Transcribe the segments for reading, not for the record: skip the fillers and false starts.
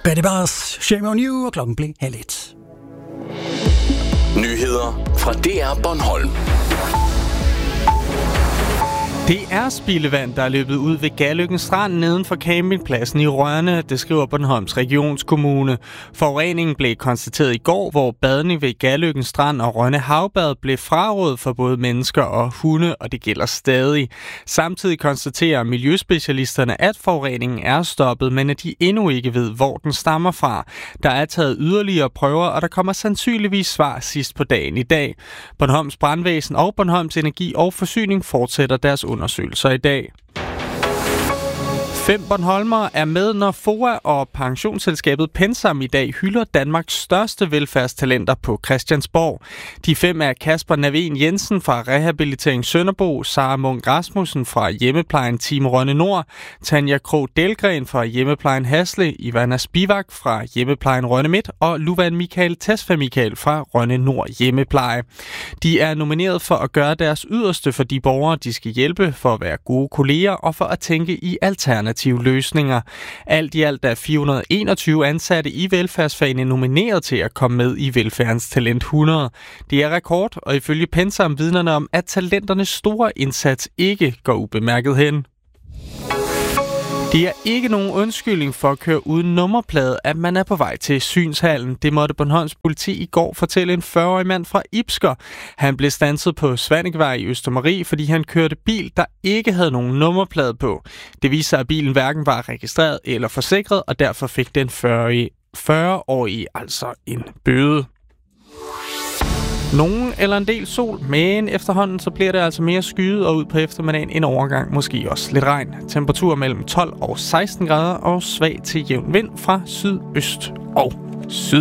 Betty Bars, Shame on You, og klokken blev 1:30. Nyheder fra DR Bornholm. Det er spildevand, der er løbet ud ved Galløkken Strand neden for campingpladsen i Rønne, det skriver Bornholms Regionskommune. Forureningen blev konstateret i går, hvor badning ved Galløkken Strand og Rønne Havbad blev frarådet for både mennesker og hunde, og det gælder stadig. Samtidig konstaterer miljøspecialisterne, at forureningen er stoppet, men at de endnu ikke ved, hvor den stammer fra. Der er taget yderligere prøver, og der kommer sandsynligvis svar sidst på dagen i dag. Bornholms Brandvæsen og Bornholms Energi og Forsyning fortsætter deres undersøgelser i dag. 5 bornholmere er med, når FOA og pensionsselskabet Pensam i dag hylder Danmarks største velfærdstalenter på Christiansborg. De 5 er Kasper Naven Jensen fra Rehabilitering Sønderbo, Sara Munk Rasmussen fra Hjemmeplejen Team Rønne Nord, Tanja Krog Delgren fra Hjemmeplejen Hasle, Ivana Spivak fra Hjemmeplejen Rønne Midt og Luvan Michael Tesfa Michael fra Rønne Nord Hjemmepleje. De er nomineret for at gøre deres yderste for de borgere, de skal hjælpe, for at være gode kolleger og for at tænke i alternative løsninger. Alt i alt er 421 ansatte i velfærdsfagene nomineret til at komme med i Velfærdens Talent 100. Det er rekord, og ifølge Pensam vidnerne om, at talenternes store indsats ikke går ubemærket hen. Det er ikke nogen undskyldning for at køre uden nummerplade, at man er på vej til synshallen. Det måtte Bornholms politi i går fortælle en 40-årig mand fra Ibsker. Han blev standset på Svanekvej i Østermarie, fordi han kørte bil, der ikke havde nogen nummerplade på. Det viser sig, at bilen hverken var registreret eller forsikret, og derfor fik den 40-årige altså en bøde. Nogen eller en del sol, men efterhånden så bliver det altså mere skyet, og ud på eftermiddagen en overgang måske også lidt regn. Temperatur mellem 12 og 16 grader og svag til jævn vind fra sydøst og syd.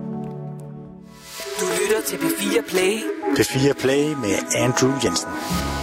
Du lytter til P4 Play. P4 Play med Andrew Jensen.